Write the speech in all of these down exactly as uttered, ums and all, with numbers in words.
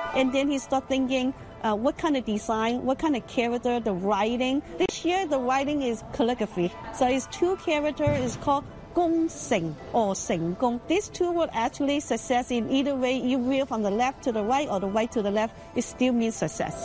And then he started thinking, uh, what kind of design, what kind of character, the writing. This year, the writing is calligraphy. So it's two characters, it's called 功成 or 成功. These two words actually success in either way. You read from the left to the right or the right to the left, it still means success.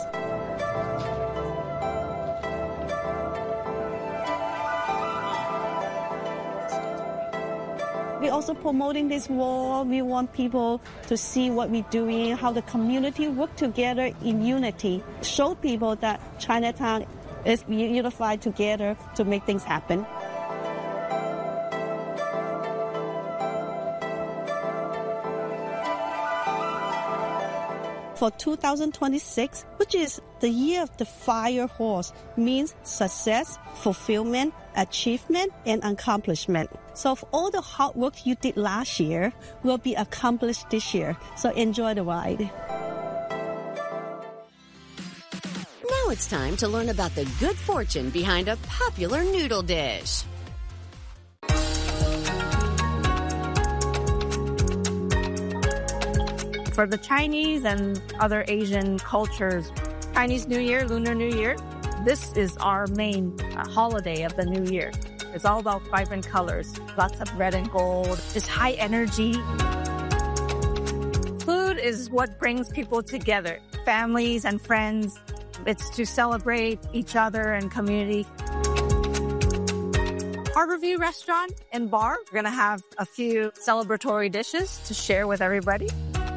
We're also promoting this wall. We want people to see what we're doing, how the community work together in unity. Show people that Chinatown is unified together to make things happen. For two thousand twenty-six, which is the year of the fire horse, means success, fulfillment, achievement, and accomplishment. So if all the hard work you did last year will be accomplished this year. So enjoy the ride. Now it's time to learn about the good fortune behind a popular noodle dish. For the Chinese and other Asian cultures, Chinese New Year, Lunar New Year, this is our main uh, holiday of the New Year. It's all about vibrant colors, lots of red and gold, just high energy. Food is what brings people together, families and friends. It's to celebrate each other and community. Harborview Restaurant and Bar, we're going to have a few celebratory dishes to share with everybody.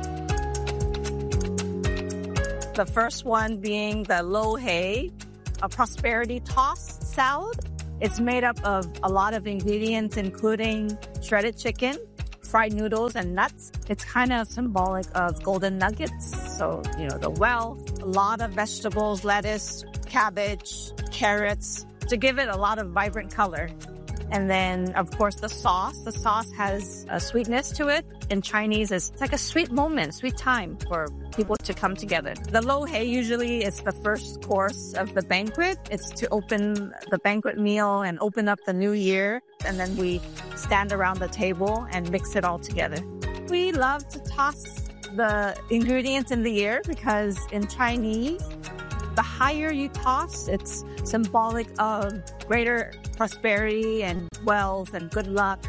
The first one being the lo hei, a prosperity toss salad. It's made up of a lot of ingredients, including shredded chicken, fried noodles, and nuts. It's kind of symbolic of golden nuggets. So, you know, the wealth, a lot of vegetables, lettuce, cabbage, carrots, to give it a lot of vibrant color. And then, of course, the sauce. The sauce has a sweetness to it. In Chinese, it's like a sweet moment, sweet time for people to come together. The lo hei usually is the first course of the banquet. It's to open the banquet meal and open up the new year. And then we stand around the table and mix it all together. We love to toss the ingredients in the air because in Chinese, the higher you toss, it's symbolic of greater prosperity and wealth and good luck.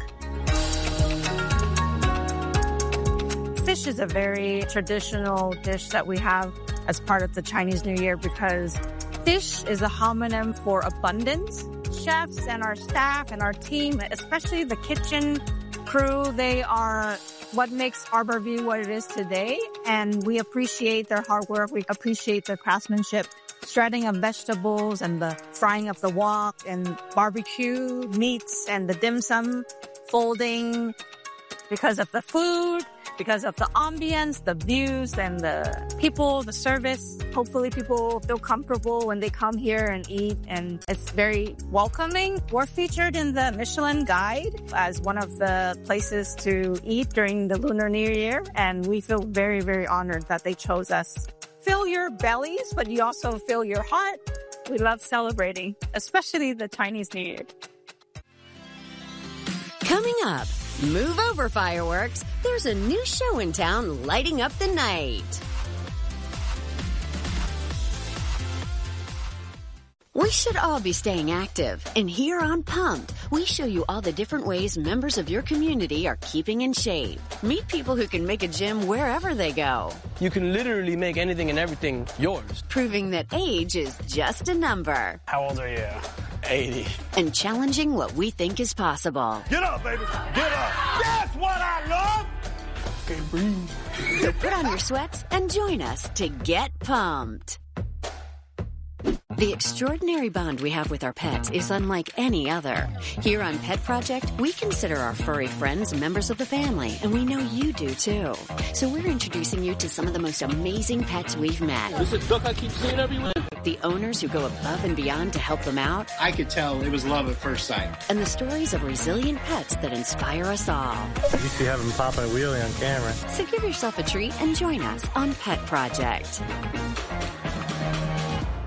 Fish is a very traditional dish that we have as part of the Chinese New Year because fish is a homonym for abundance. Chefs and our staff and our team, especially the kitchen crew, they are what makes Harborview what it is today. And we appreciate their hard work. We appreciate their craftsmanship. Shredding of vegetables and the frying of the wok and barbecue meats and the dim sum folding because of the food, because of the ambience, the views and the people, the service. Hopefully people feel comfortable when they come here and eat, and it's very welcoming. We're featured in the Michelin Guide as one of the places to eat during the Lunar New Year, and we feel very, very honored that they chose us. Fill your bellies, but you also fill your heart. We love celebrating, especially the Chinese New Year. Coming up, move over fireworks. There's a new show in town lighting up the night. We should all be staying active, and here on Pumped, we show you all the different ways members of your community are keeping in shape. Meet people who can make a gym wherever they go. You can literally make anything and everything yours. Proving that age is just a number. How old are you? eighty. And challenging what we think is possible. Get up, baby. Get up. That's what I love. Okay, breathe. So put on your sweats and join us to get pumped. The extraordinary bond we have with our pets is unlike any other. Here on Pet Project, we consider our furry friends members of the family, and we know you do too. So we're introducing you to some of the most amazing pets we've met. This is a duck I keep seeing everywhere. The owners who go above and beyond to help them out. I could tell it was love at first sight. And the stories of resilient pets that inspire us all. You used to have him pop a wheelie on camera. So give yourself a treat and join us on Pet Project. Are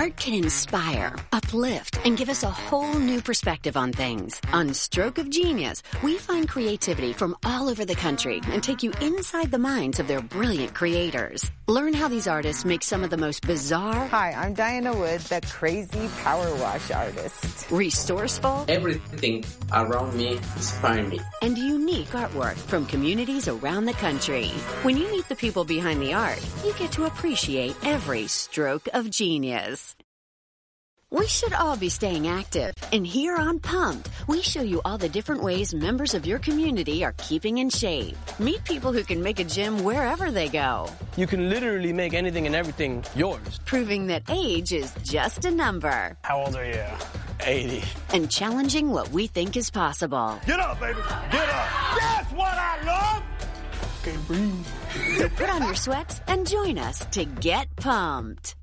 Art can inspire, uplift, and give us a whole new perspective on things. On Stroke of Genius, we find creativity from all over the country and take you inside the minds of their brilliant creators. Learn how these artists make some of the most bizarre... Hi, I'm Diana Wood, the crazy power wash artist. Resourceful... Everything around me inspires me. And unique artwork from communities around the country. When you meet the people behind the art, you get to appreciate every stroke of genius. We should all be staying active, and here on Pumped, we show you all the different ways members of your community are keeping in shape. Meet people who can make a gym wherever they go. You can literally make anything and everything yours. Proving that age is just a number. How old are you? eighty. And challenging what we think is possible. Get up, baby. Get up. That's what I love. Can't breathe. So put on your sweats and join us to get pumped.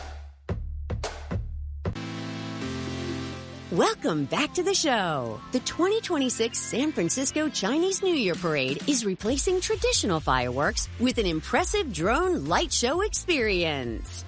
Welcome back to the show. The twenty twenty-six San Francisco Chinese New Year Parade is replacing traditional fireworks with an impressive drone light show experience.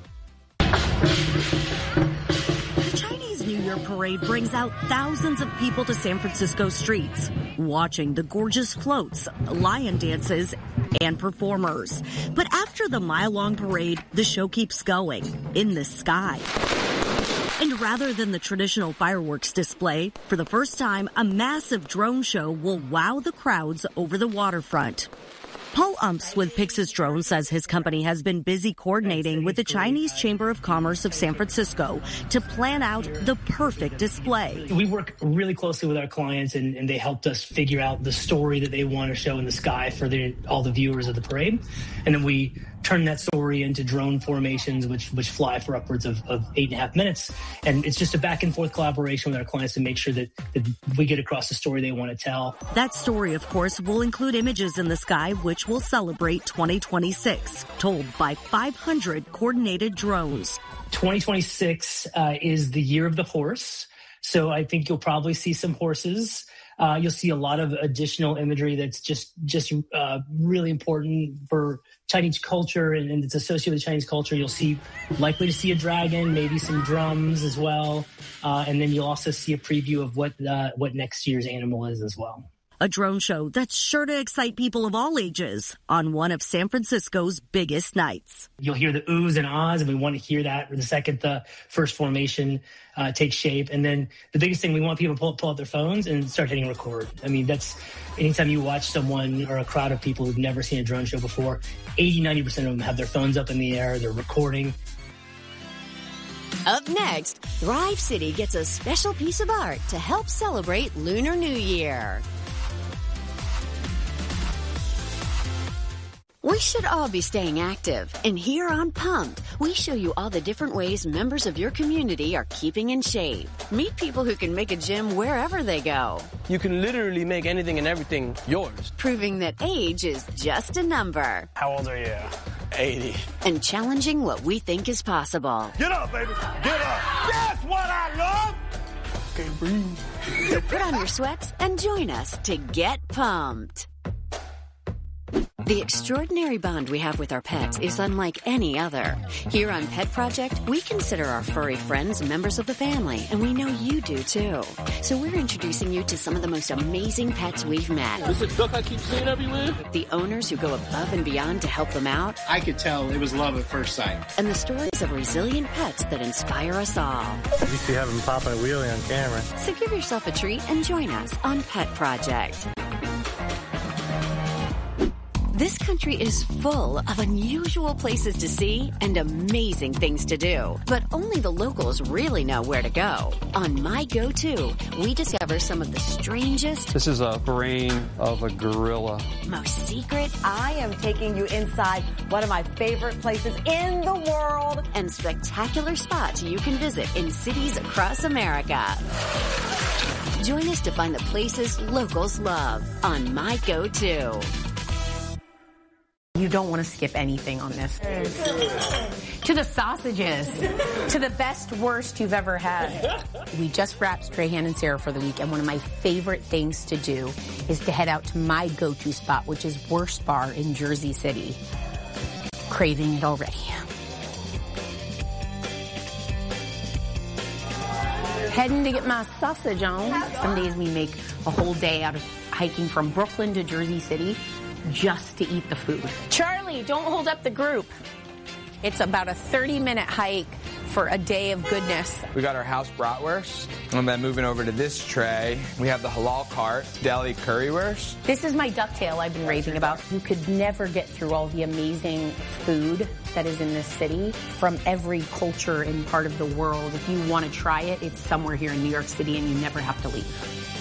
The Chinese New Year Parade brings out thousands of people to San Francisco streets, watching the gorgeous floats, lion dances, and performers. But after the mile-long parade, the show keeps going in the sky. And rather than the traditional fireworks display, for the first time, a massive drone show will wow the crowds over the waterfront. Paul Umps with Pixis Drone says his company has been busy coordinating with the Chinese Chamber of Commerce of San Francisco to plan out the perfect display. We work really closely with our clients, and, and they helped us figure out the story that they want to show in the sky for the, all the viewers of the parade. And then we turn that story into drone formations, which which fly for upwards of, of eight and a half minutes. And it's just a back and forth collaboration with our clients to make sure that, that we get across the story they want to tell. That story, of course, will include images in the sky, which will celebrate twenty twenty-six, told by five hundred coordinated drones. twenty twenty-six uh, is the year of the horse. So I think you'll probably see some horses. Uh, you'll see a lot of additional imagery that's just just uh, really important for Chinese culture, and, and it's associated with Chinese culture. You'll see, likely to see a dragon, maybe some drums as well, uh, and then you'll also see a preview of what uh, what next year's animal is as well. A drone show that's sure to excite people of all ages on one of San Francisco's biggest nights. You'll hear the oohs and ahs, and we want to hear that the second the first formation uh, takes shape. And then the biggest thing, we want people to pull, pull out their phones and start hitting record. I mean, that's anytime you watch someone or a crowd of people who've never seen a drone show before, eighty, ninety percent of them have their phones up in the air, they're recording. Up next, Thrive City gets a special piece of art to help celebrate Lunar New Year. We should all be staying active, and here on Pumped, we show you all the different ways members of your community are keeping in shape. Meet people who can make a gym wherever they go. You can literally make anything and everything yours. Proving that age is just a number. How old are you? eighty. And challenging what we think is possible. Get up, baby. Get up. That's what I love. Can't breathe. So put on your sweats and join us to get pumped. The extraordinary bond we have with our pets is unlike any other. Here on Pet Project, we consider our furry friends members of the family, and we know you do too. So we're introducing you to some of the most amazing pets we've met. This is a duck I keep seeing everywhere. The owners who go above and beyond to help them out. I could tell it was love at first sight. And the stories of resilient pets that inspire us all. You see having Papa and Wheelie on camera. So give yourself a treat and join us on Pet Project. This country is full of unusual places to see and amazing things to do, but only the locals really know where to go. On My Go-To, we discover some of the strangest... This is a brain of a gorilla. ...most secret... I am taking you inside one of my favorite places in the world. ...and spectacular spots you can visit in cities across America. Join us to find the places locals love on My Go-To. You don't want to skip anything on this. To the sausages. To the best, worst you've ever had. We just wrapped Strahan and Sarah for the week, and one of my favorite things to do is to head out to my go-to spot, which is Worst Bar in Jersey City. Craving it already. Heading to get my sausage on. Some days we make a whole day out of hiking from Brooklyn to Jersey City just to eat the food. Charlie, don't hold up the group. It's about a thirty minute hike for a day of goodness. We got our house bratwurst, and then moving over to this tray, we have the halal cart deli currywurst. This is my ducktail I've been raving about. You could never get through all the amazing food that is in this city from every culture and part of the world. If you want to try it, it's somewhere here in New York City, and you never have to leave.